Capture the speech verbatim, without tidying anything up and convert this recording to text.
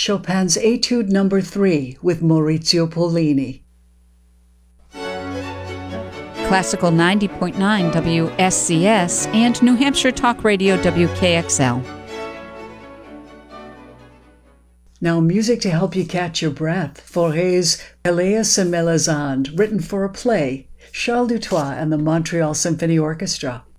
Chopin's Etude Number three with Maurizio Pollini. Classical ninety point nine W S C S and New Hampshire Talk Radio W K X L. Now music to help you catch your breath. Fauré's Pelléas et Mélisande, written for a play, Charles Dutoit and the Montreal Symphony Orchestra.